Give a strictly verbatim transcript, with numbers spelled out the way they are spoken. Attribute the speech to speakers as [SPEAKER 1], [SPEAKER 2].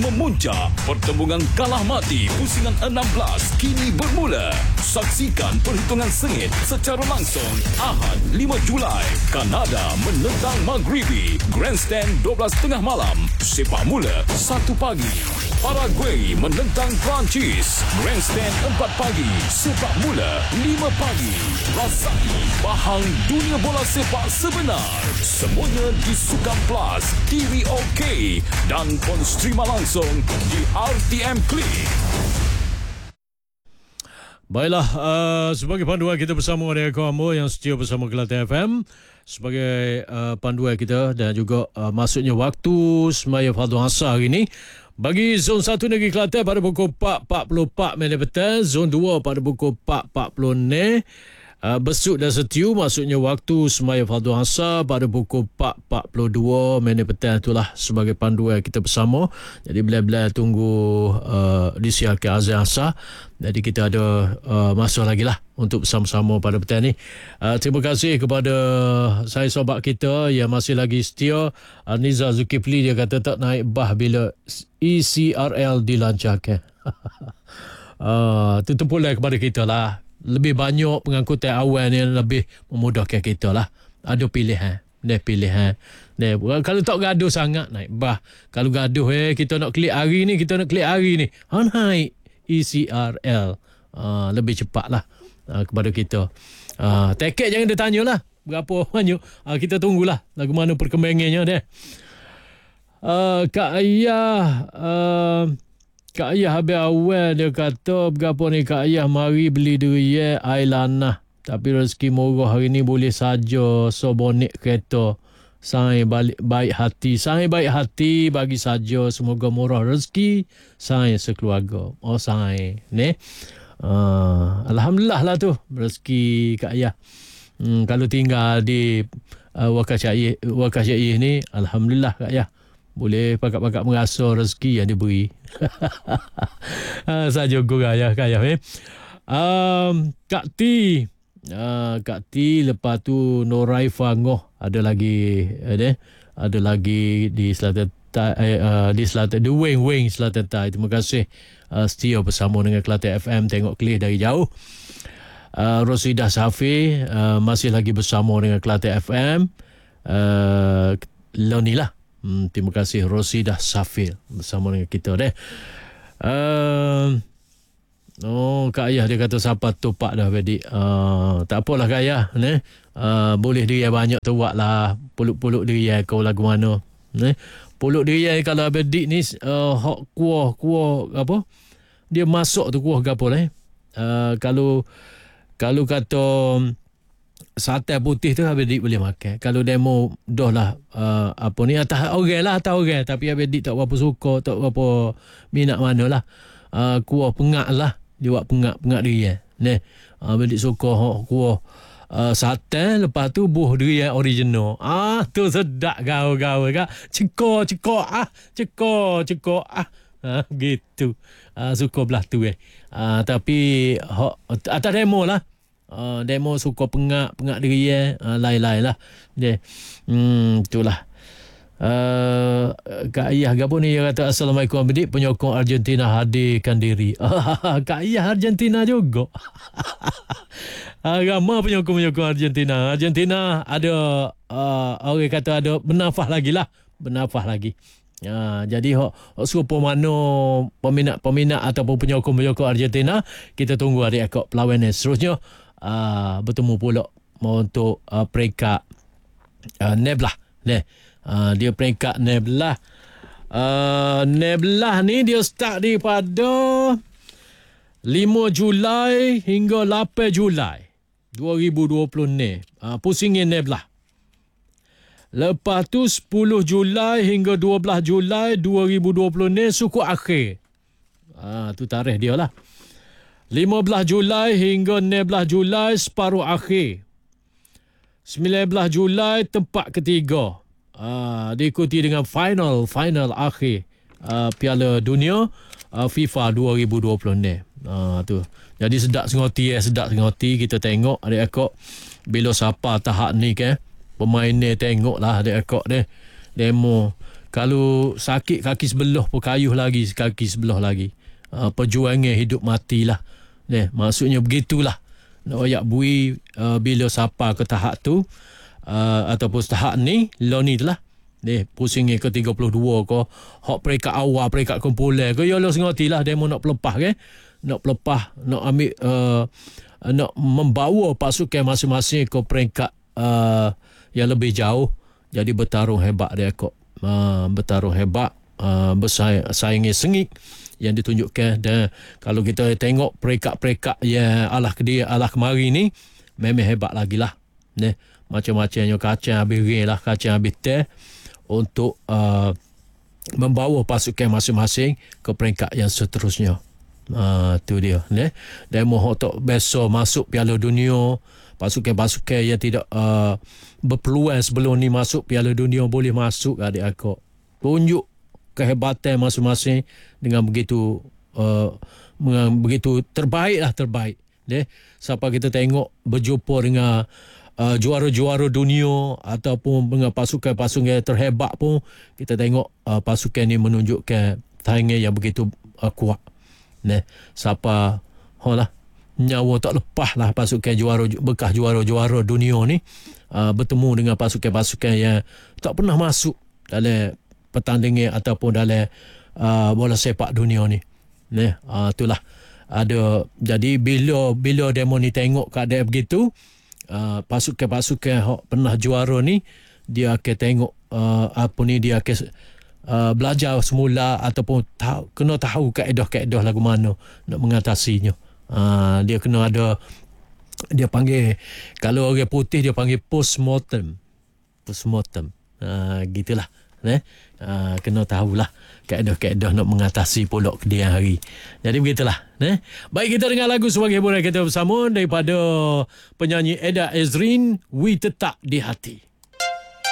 [SPEAKER 1] memuncak. Pertembungan kalah mati pusingan enam belas kini bermula. Saksikan perhitungan sengit secara langsung Ahad lima Julai. Kanada menentang Maghribi. Grandstand dua belas tengah malam. Sepak mula satu pagi. Paraguay menentang Perancis. Grandstand empat pagi. Sepak mula lima pagi. Rasai bahang dunia bola sepak sebenar. Semuanya di Sukan Plus, T V OK dan pun streama langsung di R T M Click.
[SPEAKER 2] Baiklah, uh, sebagai panduan kita bersama dengan kamu yang setia bersama Kelantan F M sebagai uh, panduan kita dan juga uh, masuknya waktu semaya Fardhu Asar hari ini. Bagi zon satu negeri Kelantan pada pukul empat empat puluh empat minit petang, zon dua pada pukul empat empat puluh minit. Uh, Besut dan Setiu maksudnya waktu semaya Fardhu Asar pada pukul empat empat puluh dua minit petang. Itulah sebagai panduan kita bersama. Jadi bila-bila tunggu uh, disiarkan azan asar. Jadi kita ada uh, masa lagi lah untuk bersama-sama pada petang ni. Uh, terima kasih kepada saya sahabat kita yang masih lagi setia. uh, Nizar Zulkifli, dia kata tak naik bah bila E C R L dilancarkan. uh, Itu terpulang kepada kita lah. Lebih banyak pengangkutan awal yang lebih memudahkan kita lah. Ada pilihan. Dia pilihan. Dia, kalau tak gaduh sangat, naik bah. Kalau gaduh, eh, kita nak klik hari ni, kita nak klik hari ni. Ha, naik E C R L. Uh, lebih cepat lah uh, kepada kita. Uh, tiket jangan dia tanya lah. Berapa banyak. Uh, kita tunggulah. Lagu mana perkembangannya dia. Uh, Kak Ayah... Uh, Kak Ayah habis awal dia kata berapa ni Kak Ayah mari beli durian Ailanah. Tapi rezeki murah hari ni boleh saja so bonik kereta. Saya balik baik hati. Saya baik hati bagi saja semoga murah rezeki saya sekeluarga. Oh saya ni. Uh, Alhamdulillah lah tu rezeki Kak Ayah. Hmm, kalau tinggal di uh, Wakaf Syaih Wakaf Syaih ni alhamdulillah Kak Ayah. Boleh pakat-pakat merasa rezeki yang diberi. Saja gurau ya kaya eh. Um, Kak T, uh, Kak T, lepas tu Noraifa Ngoh ada lagi ada ada lagi di Selatan eh, uh, di Selatan di Wing Wing Selatan Tai. Terima kasih uh, setia bersama dengan Kelantan F M tengok kelih dari jauh. Uh, Rosidah Safi uh, masih lagi bersama dengan Kelantan F M. Uh, Loni lah. Hmm, terima kasih Rosidah Safil bersama dengan kita deh. Uh, oh, Kak Ayah dia kata siapa tupak dah bedik. Uh, tak apalah Kak Ayah, ne. Uh, boleh dirian banyak tu buat lah. Puluk-puluk dirian kau lagu mana. Ne. Puluk dirian kalau bedik ni uh, hok kuah kuah apa? Dia masuk tu kuah gapo lah. Uh, kalau kalau kata sate putih tu habis dik boleh makan. Kalau demo dah lah uh, apa ni atas orang lah atas orang tapi habis dik tak berapa suka, tak berapa minat mana lah. Uh, kuah pengak lah. Dia buat pengak pengak durian. Ni habis dik suka oh, kuah uh, sate lepas tu buah durian original. Ah tu sedap gaul-gaul kan. Cekor cekor ah, cekor cekor ah. Ah gitu. Uh, suka belah tu eh. Uh, tapi ho, atas demo lah. Uh, demo suka pengak pengak durian uh, lain-lain lah dia. Hmm itulah. Uh, Kak Ayah gapo ni dia kata assalamualaikum adik penyokong Argentina hadirkan diri. Kak Ayah Argentina juga. Ramai penyokong-penyokong Argentina. Argentina ada uh, orang kata ada bernafas lagi lah, bernafas lagi. Ya, jadi hok siapa mana peminat-peminat ataupun penyokong-penyokong Argentina, kita tunggu adik akak perlawanan seterusnya. Uh, bertemu pula untuk uh, peringkat uh, Neblah ne. Uh, dia peringkat Neblah uh, Neblah ni dia start daripada lima Julai hingga lapan Julai dua ribu dua puluh ni. Uh, pusingin Neblah. Lepas tu sepuluh Julai hingga dua belas Julai dua ribu dua puluh ni suku akhir. Ah uh, tu tarikh dia lah. lima belas Julai hingga enam belas Julai separuh akhir. sembilan belas Julai tempat ketiga. Uh, diikuti dengan final final akhir uh, Piala Dunia uh, FIFA dua ribu dua puluh ni. Uh, tu. Jadi sedap sengoti eh, sedap sengoti kita tengok adik akak bila siapa tahap ni ke. Pemain ni tengoklah adik akak dia. Demo Kalau sakit kaki sebelah pun kayuh lagi kaki sebelah lagi. Uh, perjuangan hidup matilah. Neh, maksudnya begitulah. Nak ayak bui uh, bila siapa ke tahap tu uh, ataupun tahap ni, lo ni lah. Neh, pusingnya ke tiga puluh dua ke, hak peringkat awal, peringkat kumpulan ke, ya lo sengertilah demo nak pelepah ke. Nak pelepah, nak ambil uh, nak membawa pasukan masing-masing ke peringkat uh, yang lebih jauh. Jadi bertarung hebat dia kok. Uh, bertarung hebat, uh, bersaingi sengit yang ditunjukkan. Dan kalau kita tengok peringkat-peringkat yang alah ke dia, alah kemari ni, memang hebat lagi lah. Nah, macam-macamnya kacang habis ring lah, kacang habis teh untuk uh, membawa pasukan masing-masing ke peringkat yang seterusnya. Uh, tu dia. Nah, dan mohon tok besok masuk Piala Dunia, pasukan-pasukan yang tidak uh, berpeluang sebelum ni masuk Piala Dunia boleh masuk, adik akak. Tunjuk kehebatan masing-masing dengan begitu uh, dengan begitu terbaik lah, terbaik. Deh, siapa kita tengok berjumpa dengan uh, juara-juara dunia ataupun dengan pasukan-pasukan terhebat pun, kita tengok uh, pasukan ni menunjukkan taingan yang begitu uh, kuat. Deh, siapa holah nyawa tak lepas lah pasukan juara, bekas juara-juara dunia ni uh, bertemu dengan pasukan-pasukan yang tak pernah masuk dalam pertandingan ataupun dalam uh, bola sepak dunia ni. Nah, uh, itulah ada. Jadi bila bila demo ni tengok keadaan begitu, uh, pasukan-pasukan yang pernah juara ni, dia akan tengok uh, apa ni, dia akan uh, belajar semula ataupun tahu, kena tahu kaedah-kaedah lagu mana nak mengatasinya. Uh, dia kena ada, dia panggil, kalau orang putih dia panggil postmortem. Postmortem. Uh, gitulah. Eh? Uh, kena tahulah kaedah-kaedah nak mengatasi pula kemudian hari. Jadi begitulah. Eh? Baik, kita dengar lagu sebagai hiburan kita bersama daripada penyanyi Eda Ezrin, We Tetap di Hati.